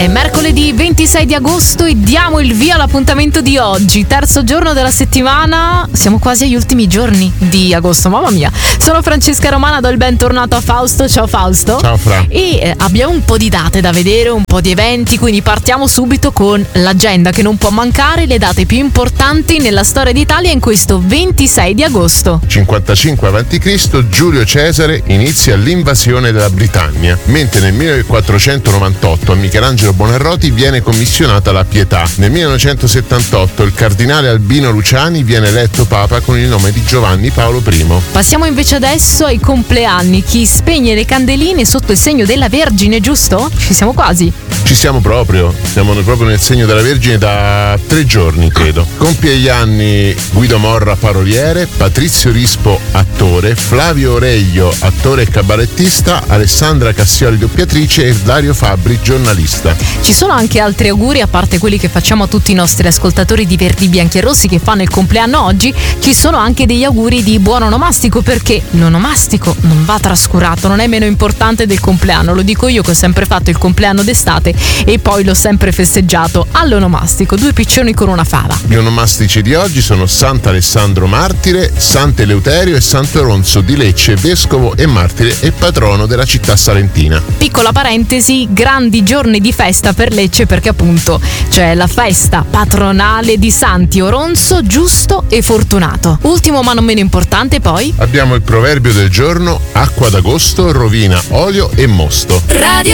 È mercoledì 26 di agosto e diamo il via all'appuntamento di oggi, terzo giorno della settimana, siamo quasi agli ultimi giorni di agosto, mamma mia. Sono Francesca Romana, do il bentornato a Fausto. Ciao Fausto. Ciao Fra. E abbiamo un po' di date da vedere, un po' di eventi, quindi partiamo subito con l'agenda che non può mancare, le date più importanti nella storia d'Italia in questo 26 di agosto. 55 a.C. Giulio Cesare inizia l'invasione della Britannia, mentre nel 1498 a Michelangelo Buonarroti viene commissionata la Pietà. Nel 1978 il cardinale Albino Luciani viene eletto papa con il nome di Giovanni Paolo I. Passiamo invece adesso ai compleanni. Chi spegne le candeline sotto il segno della Vergine, giusto? Ci siamo quasi. Ci siamo proprio nel segno della Vergine da 3 giorni, credo. Compie gli anni Guido Morra, paroliere, Patrizio Rispo, attore, Flavio Oreglio, attore e cabarettista, Alessandra Cassioli, doppiatrice, e Dario Fabbri, giornalista. Ci sono anche altri auguri, a parte quelli che facciamo a tutti i nostri ascoltatori di Verdi, Bianchi e Rossi che fanno il compleanno oggi. Ci sono anche degli auguri di buon onomastico, perché l'onomastico non va trascurato, non è meno importante del compleanno. Lo dico io che ho sempre fatto il compleanno d'estate e poi l'ho sempre festeggiato all'onomastico, 2 piccioni con una fava. Gli onomastici di oggi sono Sant'Alessandro martire, Sant'Eleuterio e Santo Ronzo di Lecce, vescovo e martire e patrono della città salentina. Piccola parentesi, grandi giorni di festa per Lecce, perché appunto c'è la festa patronale di Santi Oronzo, Giusto e Fortunato. Ultimo ma non meno importante poi abbiamo il proverbio del giorno: acqua d'agosto rovina olio e mosto. Radio